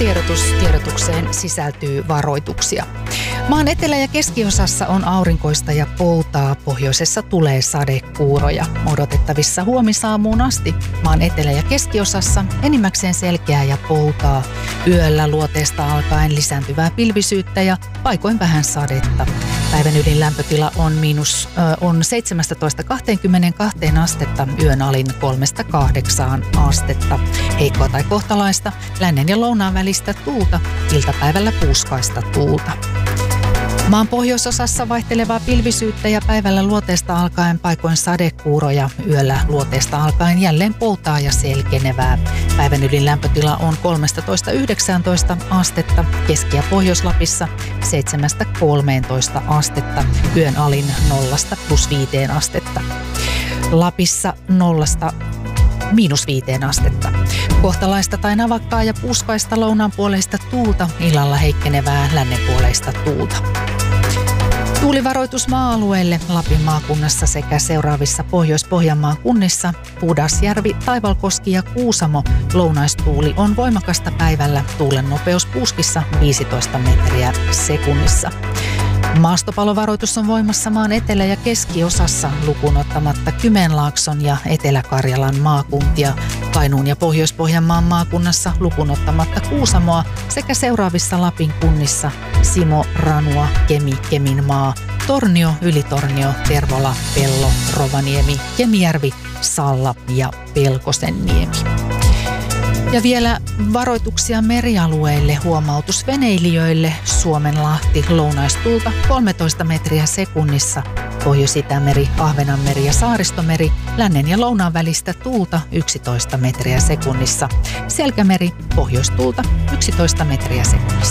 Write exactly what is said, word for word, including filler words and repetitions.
tiedotus. Tiedotukseen sisältyy varoituksia. Maan etelä- ja keskiosassa on aurinkoista ja poutaa. Pohjoisessa tulee sadekuuroja. Odotettavissa huomisaamuun asti maan etelä- ja keskiosassa enimmäkseen selkeää ja poutaa. Yöllä luoteesta alkaen lisääntyvää pilvisyyttä ja paikoin vähän sadetta. Päivän ylin lämpötila on, miinus, äh, on seitsemästätoista kaksikymmentäkaksi astetta, yön alin kolmesta kahdeksaan astetta. Heikkoa tai kohtalaista, lännen ja lounaan välistä tuulta, iltapäivällä puuskaista tuulta. Maan pohjoisosassa vaihtelevaa pilvisyyttä ja päivällä luoteesta alkaen paikoin sadekuuroja, yöllä luoteesta alkaen jälleen poutaa ja selkenevää. Päivän ylin lämpötila on kolmestatoista yhdeksääntoista astetta, Keski- ja Pohjois-Lapissa seitsemästä kolmeentoista astetta, yön alin nollasta plus viiteen astetta. Lapissa nollasta miinus viiteen astetta. Kohtalaista tai navakkaa ja puuskaista lounaan puoleista tuulta, illalla heikkenevää lännenpuoleista tuulta. Tuulivaroitus maa-alueelle Lapin maakunnassa sekä seuraavissa Pohjois-Pohjanmaan kunnissa. Pudasjärvi, Taivalkoski ja Kuusamo. Lounaistuuli on voimakasta päivällä. Tuulen nopeus puuskissa viisitoista metriä sekunnissa. Maastopalovaroitus on voimassa maan etelä- ja keskiosassa lukuun ottamatta Kymenlaakson ja Etelä-Karjalan maakuntia. Kainuun ja Pohjois-Pohjanmaan maakunnassa lukuun ottamatta Kuusamoa sekä seuraavissa Lapin kunnissa Simo, Ranua, Kemi, Keminmaa, Tornio, Ylitornio, Tervola, Pello, Rovaniemi, Kemijärvi, Salla ja Pelkosenniemi. Ja vielä varoituksia merialueille, huomautus veneilijöille, Suomenlahti, lounaistuulta kolmetoista metriä sekunnissa, Pohjois-Itämeri, Ahvenanmeri ja Saaristomeri, lännen ja lounaan välistä tuulta yksitoista metriä sekunnissa, Selkämeri, pohjoistuulta yksitoista metriä sekunnissa.